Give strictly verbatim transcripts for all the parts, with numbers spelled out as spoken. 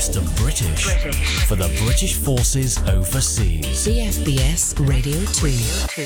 best of British for the British forces overseas. C F B S Radio two.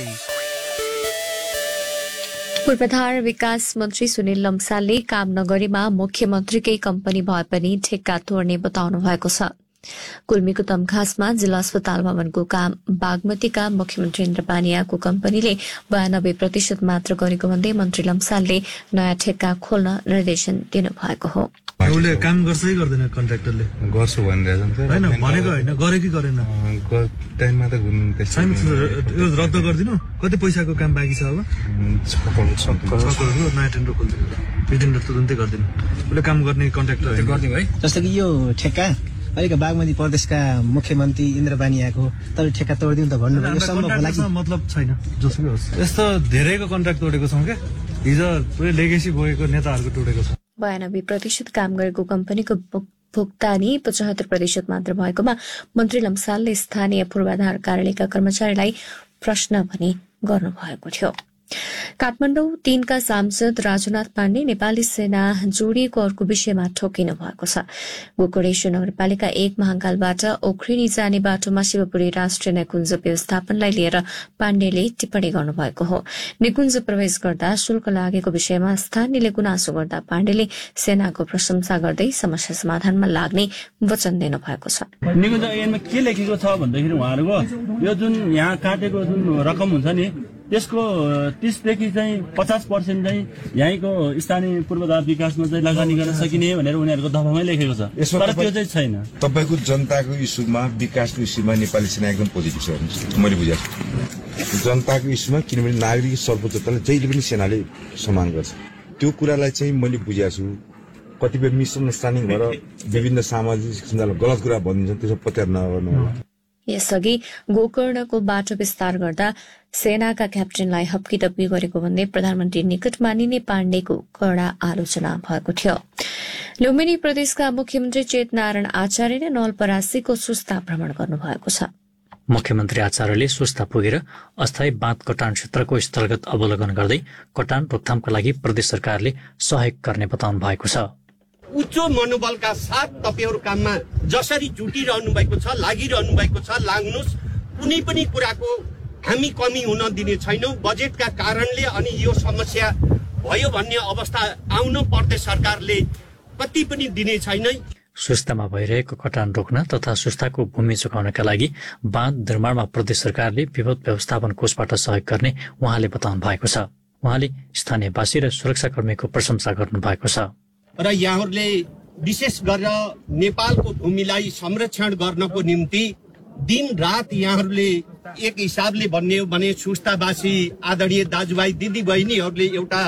पूर्वाधार विकास मन्त्री सुनिल लम्सालले काम नगरेमा मुख्यमन्त्रीकै company भए पनि ठेक्का तोड्ने बताउनु भएको छ। गुल्मीको तमघासमा जिल्ला अस्पताल भवनको काम बागमतीका मुख्यमन्त्री इन्द्र पानियाको कम्पनीले बयानब्बे प्रतिशत मात्र गरेको भन्दै मन्त्री लम्सालले नयाँ ठेक्का खोल्न निर्देशन दिनुभएको हो। उसले काम गर्छ कि गर्दैन कन्ट्राक्टरले? गर्छु भनिरहेछ हैन भनेको हैन गरे कि गरेन टाइममा त छैन यो रद्द गरिदिनु। कति पैसाको काम बाँकी छ अब? छ करोड छ करोड नयाँ टेन्डर खोल्दिनु विदिन तुरुन्तै गरिदिनु। उसले काम गर्ने कन्ट्राक्टर गरिदिनु है। जस्तो कि यो ठेक्का अहिलेको बागमती प्रदेशका मुख्यमन्त्री इन्द्र पानियाको तपाईँ ठेक्का तोडिदिनु त भन्नुभयो सम्भव होला कि? मतलब छैन जसुकै होस्। यस्तो धेरैको कन्ट्राक्ट तोडेको छौँ क्या हिजो पुरै लेगेसी बोकेको नेताहरूको तोडेको छ। बयानब्बे प्रतिशत काम गरेको कम्पनीको भुक्तानी पचहत्तर प्रतिशत मात्र भएकोमा मन्त्री लम्सालले स्थानीय पूर्वाधार कार्यालयका कर्मचारीलाई प्रश्न पनि गर्नुभएको थियो। काठमाडौँ तीनका सांसद राजुनाथ पाण्डे नेपाली सेना जोडिएको अर्को विषयमा ठोकिनु भएको छ। गोकर्णेश्वर नगरपालिका एक महाकालबाट ओखरिनी जाने बाटोमा शिवपुरी राष्ट्रिय निकुञ्ज व्यवस्थापनलाई लिएर पाण्डेले टिप्पणी गर्नुभएको हो। निकुञ्ज प्रवेश गर्दा शुल्क लागेको विषयमा स्थानीयले गुनासो गर्दा पाण्डेले सेनाको प्रशंसा गर्दै समस्या समाधानमा लाग्ने वचन दिनुभएको छ। निकुञ्ज ऐनमा के लेखेको छ भन्दाखेरि उहाँहरूको यो जुन यहाँ काटेको जुन रकम हुन्छ नि त्यसको तीसदेखि चाहिँ पचास पर्सेन्ट चाहिँ यहीँको स्थानीय पूर्वाधार विकासमा चाहिँ लगानी गर्न सकिने भनेर उनीहरूको दफामै लेखेको छ, तर त्यो चाहिँ छैन। तपाईँको जनताको इस्युमा विकासको इस्युमा नेपाली सेना एकदम पोजिटिभ छ मैले बुझेको छु। जनताको इस्युमा किनभने नागरिक सर्वोच्चतालाई जहिले पनि सेनाले सम्मान गर्छ त्यो कुरालाई चाहिँ मैले बुझेको छु। कतिपय मिसअन्डरस्ट्यान्डिङ भएर विभिन्न सामाजिक सञ्जालमा गलत कुरा भनिन्छ त्यसो पत्यार नगर्नु होला। यसअघि गोकर्णको बाटो विस्तार गर्दा सेनाका क्याप्टेनलाई हप्कीतप्की गरेको भन्दै प्रधानमन्त्री निकट मानिने पाण्डेको कड़ा आलोचना भएको थियो। लुम्बिनी प्रदेशका मुख्यमन्त्री चेतनारायण आचार्यले नवलपरासीको सुस्ता भ्रमण गर्नुभएको छ। मुख्यमन्त्री आचार्यले सुस्ता पुगेर अस्थायी बाँध कटान क्षेत्रको स्थलगत अवलोकन गर्दै कटान रोकथामका लागि प्रदेश सरकारले सहयोग गर्ने बताउनु भएको छ। उच्च मनोबलका साथ तपाईहरु काममा जसरी जुटिरहनु भएको छ लागिरहनु भएको छ लाग्नुस्। कुनै पनि कुराको हामी कमी हुन दिने छैनौं। बजेटका कारणले अनि यो समस्या भयो भन्ने अवस्था आउन प्रदेश सरकारले कति पनि दिने छैन। सुस्तामा भइरहेको कटान रोक्न तथा सुस्ताको भूमि जोगाउनका लागि बाँध निर्माणमा प्रदेश सरकारले विपद व्यवस्थापन कोषबाट सहयोग गर्ने उहाँले बताउनु भएको छ। उहाँले स्थानीयवासी र सुरक्षाकर्मीको प्रशंसा गर्नु भएको छ। र यहाँहरूले विशेष गरेर नेपालको भूमिलाई संरक्षण गर्नको निम्ति दिन रात यहाँहरूले एक हिसाबले भन्ने हो भने सुस्तावासी आदरणीय दाजुभाइ दिदी बहिनीहरूले एउटा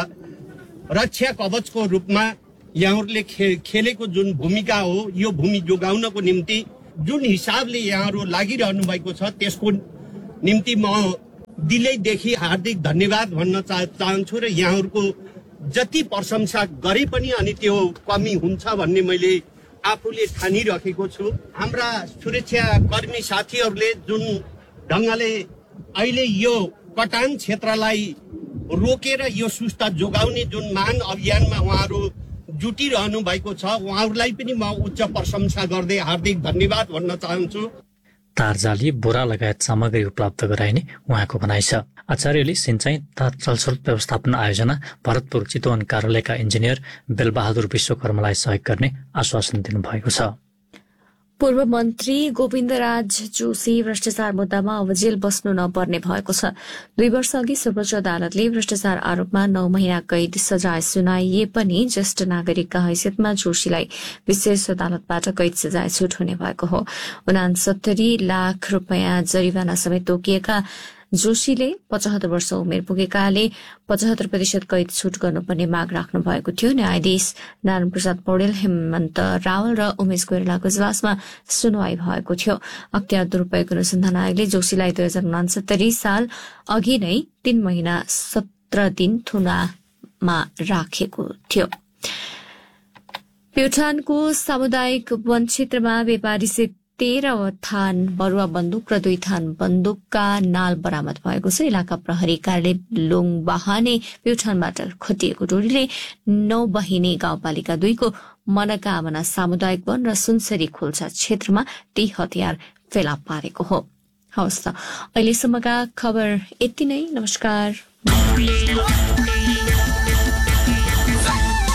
रक्षा कवचको रूपमा यहाँहरूले खे, खेलेको जुन भूमिका हो यो भूमि जोगाउनको निम्ति जुन हिसाबले यहाँहरू लागिरहनु भएको छ त्यसको निम्ति म दिलैदेखि हार्दिक धन्यवाद भन्न चाह, चाहन्छु र यहाँहरूको जति प्रशंसा गरे पनि अनि त्यो कमी हुन्छ भन्ने मैले आफूले ठानिराखेको छु। हाम्रा सुरक्षा कर्मी साथीहरूले जुन ढङ्गले अहिले यो कटान क्षेत्रलाई रोकेर यो सुस्ता जोगाउने जुन महान अभियानमा उहाँहरू जुटिरहनु भएको छ उहाँहरूलाई पनि म उच्च प्रशंसा गर्दै हार्दिक धन्यवाद भन्न चाहन्छु। तारजाली बोरा लगायत सामग्री उपलब्ध गराइने उहाँको भनाइ छ। आचार्यले सिंचाई तथा जलस्रोत व्यवस्थापन आयोजना भरतपुर चितवन कार्यालयका इन्जिनियर बेलबहादुर विश्वकर्मालाई सहयोग गर्ने आश्वासन दिनुभएको छ। पूर्व मन्त्री गोविन्दराज जोशी भ्रष्टाचार मुद्दामा अब जेल बस्नु नपर्ने भएको छ। दुई वर्ष अघि सर्वोच्च अदालतले भ्रष्टाचार आरोपमा नौ महिना कैद सजाय सुनाइए पनि ज्येष्ठ नागरिकका हैसियतमा जोशीलाई विशेष अदालतबाट कैद सजाय छुट हुने भएको हो। उनासत्तरी लाख रूपियाँ जरिवाना समेत तोकिएका जोशीले पचहत्तर वर्ष उमेर पुगेकाले पचहत्तर प्रतिशत कैद छुट गर्नुपर्ने माग राख्नु भएको थियो। न्यायाधीश नारायण प्रसाद पौडेल, हेमन्त रावल र उमेश कोइरालाको इजलासमा सुनवाई भएको थियो। अख्तियार दुरूपयोग अनुसन्धान आयोगले जोशीलाई दुई हजार उनासत्तरी साल अघि नै तीन महिना सत्र दिन थुनामा राखेको थियो। प्युठानको सामुदायिक वन क्षेत्रमा व्यापारीसित तेह्र थान बरुवा बन्दुक र दुई थान बन्दुकका नाल बरामद भएको छ। इलाका प्रहरी कार्यालय लोङबाहाने प्युठानबाट खटिएको टोलीले नौ बहिनी गाउँपालिका दुईको मनोकामना सामुदायिक वन र सुनसरी खोल्सा क्षेत्रमा ती हतियार फेला पारेको हो। हवस् त अहिलेसम्मका खबर यति नै। नमस्कार।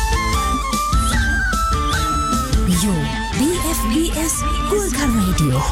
यो बीएफबीएस गोर्खा रेडियो